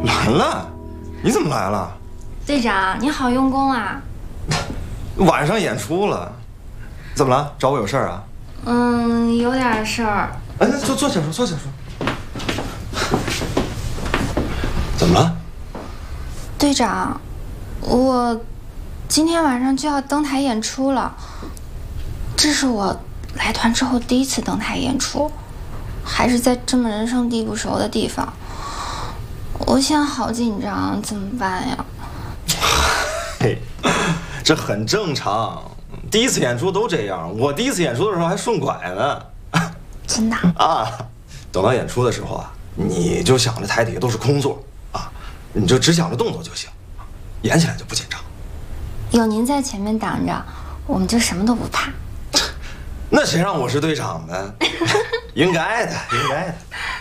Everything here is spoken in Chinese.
兰兰，你怎么来了？ 队长，你好用功啊！ 晚上演出了，怎么了？找我有事儿啊？ 有点事儿。 哎，坐下说，坐下说。怎么了？ 队长，我今天晚上就要登台演出了，这是我来团之后第一次登台演出，还是在这么人生地不熟的地方，我现在好紧张，怎么办呀？ 嘿，这很正常，第一次演出都这样。我第一次演出的时候还顺拐呢。 真的啊，等到演出的时候啊，你就想着台底下都是空座啊，你就只想着动作就行，演起来就不紧张。 有您在前面挡着，我们就什么都不怕。 那谁让我是队长呢？应该的，应该的。